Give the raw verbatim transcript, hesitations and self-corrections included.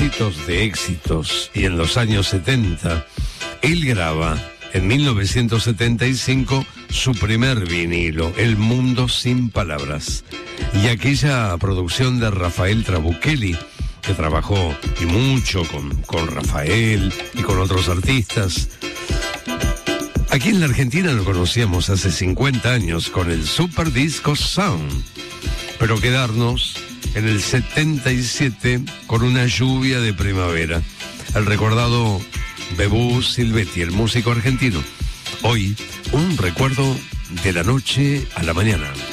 éxitos de éxitos. Y en los años setenta, él graba, en mil novecientos setenta y cinco, su primer vinilo, El Mundo Sin Palabras. Y aquella producción de Rafael Trabucchelli, que trabajó y mucho con, con Rafael y con otros artistas. Aquí en la Argentina lo conocíamos hace cincuenta años con el Super Disco Sound, pero quedarnos en el setenta y siete con Una lluvia de primavera, el recordado Bebú Silvetti, el músico argentino. Hoy, un recuerdo de la noche a la mañana.